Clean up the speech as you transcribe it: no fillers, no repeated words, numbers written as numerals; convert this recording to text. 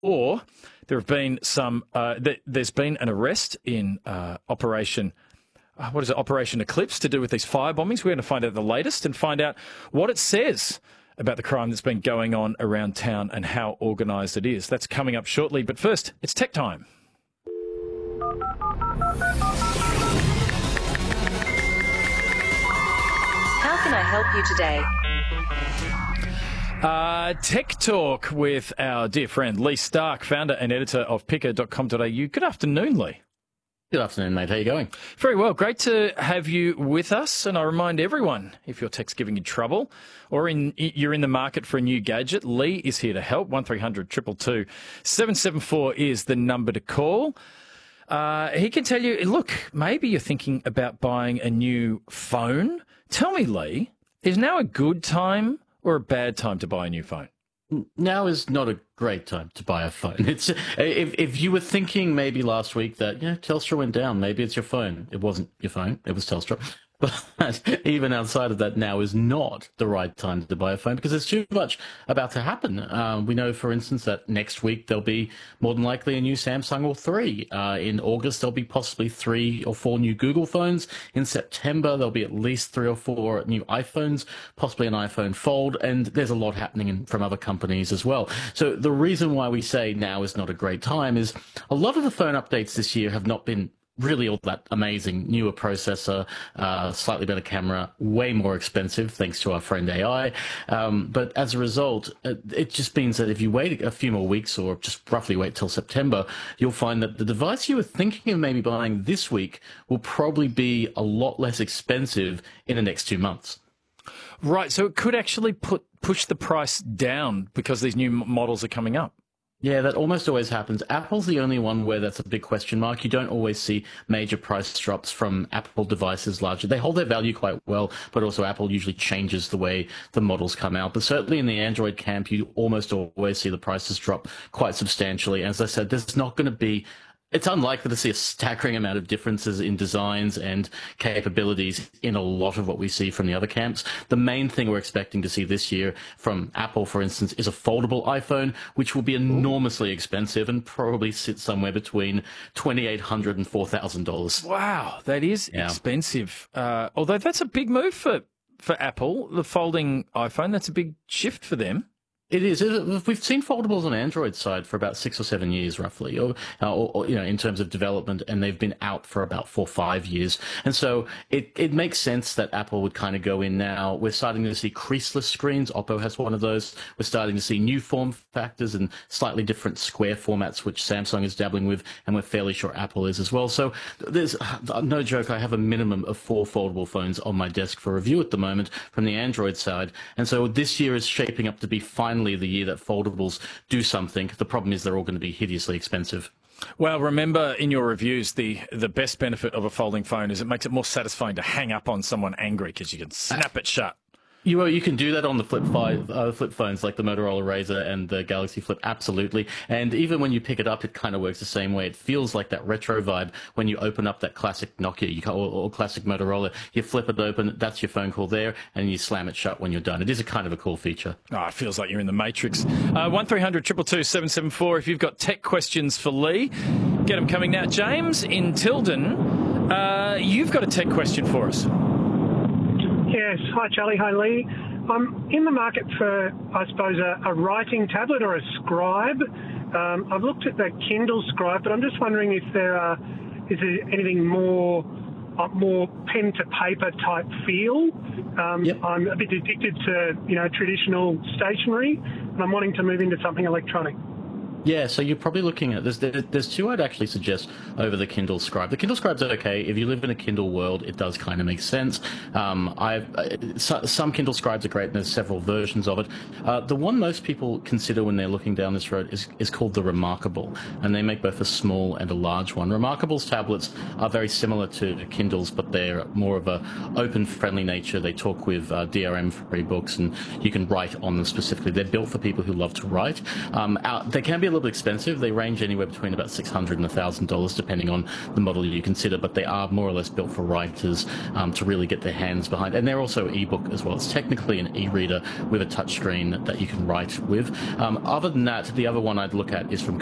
or there have been there's been an arrest in Operation Eclipse to do with these fire bombings. We're going to find out the latest and find out what it says about the crime that's been going on around town and how organised it is. That's coming up shortly. But first, it's tech time. How can I help you today? Tech Talk with our dear friend Lee Stark, founder and editor of picker.com.au. Good afternoon, Lee. Good afternoon, mate. How are you going? Very well. Great to have you with us. And I remind everyone, if your tech's giving you trouble or you're in the market for a new gadget, Lee is here to help. 1300 222 774 is the number to call. He can tell you, look, maybe you're thinking about buying a new phone. Tell me, Lee, is now a good time or a bad time to buy a new phone? Now is not a great time to buy a phone. It's if you were thinking maybe last week that Telstra went down, maybe it's your phone. It wasn't your phone. It was Telstra. But even outside of that, now is not the right time to buy a phone because there's too much about to happen. We know, for instance, that next week there'll be more than likely a new Samsung or 3. In August, there'll be possibly 3 or 4 new Google phones. In September, there'll be at least 3 or 4 new iPhones, possibly an iPhone Fold, and there's a lot happening from other companies as well. So the reason why we say now is not a great time is a lot of the phone updates this year have not been really all that amazing. Newer processor, slightly better camera, way more expensive thanks to our friend AI. But as a result, it just means that if you wait a few more weeks or just roughly wait till September, you'll find that the device you were thinking of maybe buying this week will probably be a lot less expensive in the next 2 months. Right, so it could actually push the price down because these new models are coming up. Yeah, that almost always happens. Apple's the only one where that's a big question mark. You don't always see major price drops from Apple devices largely. They hold their value quite well, but also Apple usually changes the way the models come out. But certainly in the Android camp, you almost always see the prices drop quite substantially. As I said, there's not going to be... It's unlikely to see a staggering amount of differences in designs and capabilities in a lot of what we see from the other camps. The main thing we're expecting to see this year from Apple, for instance, is a foldable iPhone, which will be enormously expensive and probably sit somewhere between $2,800 and $4,000. Wow, that is expensive. Although that's a big move for Apple, the folding iPhone. That's a big shift for them. It is. We've seen foldables on Android side for about 6 or 7 years, roughly, or in terms of development, and they've been out for about 4 or 5 years. And so it makes sense that Apple would kind of go in now. We're starting to see creaseless screens. Oppo has one of those. We're starting to see new form factors and slightly different square formats, which Samsung is dabbling with, and we're fairly sure Apple is as well. So there's no joke. I have a minimum of 4 foldable phones on my desk for review at the moment from the Android side. And so this year is shaping up to be finally the year that foldables do something. The problem is they're all going to be hideously expensive. Well, remember in your reviews, the best benefit of a folding phone is it makes it more satisfying to hang up on someone angry because you can snap it shut. You can do that on the flip phones like the Motorola Razr and the Galaxy Flip, absolutely. And even when you pick it up, it kind of works the same way. It feels like that retro vibe when you open up that classic Nokia or classic Motorola. You flip it open, that's your phone call there, and you slam it shut when you're done. It is a kind of a cool feature. Oh, it feels like you're in the Matrix. 1300 222 774 if you've got tech questions for Lee. Get them coming now. James in Tilden, you've got a tech question for us. Yes. Hi, Charlie. Hi, Lee. I'm in the market for, I suppose, a writing tablet or a scribe. I've looked at the Kindle Scribe, but I'm just wondering if is there anything more pen to paper type feel. Yep. I'm a bit addicted to traditional stationery, and I'm wanting to move into something electronic. Yeah, so you're probably looking at there's 2 I'd actually suggest over the Kindle Scribe. The Kindle Scribe's okay. If you live in a Kindle world, it does kind of make sense. Some Kindle Scribes are great, and there's several versions of it. The one most people consider when they're looking down this road is called the Remarkable, and they make both a small and a large one. Remarkable's tablets are very similar to Kindles, but they're more of a open, friendly nature. They talk with DRM-free books, and you can write on them specifically. They're built for people who love to write. They can be a little bit expensive. They range anywhere between about $600 and $1,000, depending on the model you consider, but they are more or less built for writers to really get their hands behind. And they're also ebook as well. It's technically an e-reader with a touchscreen that you can write with. Other than that, the other one I'd look at is from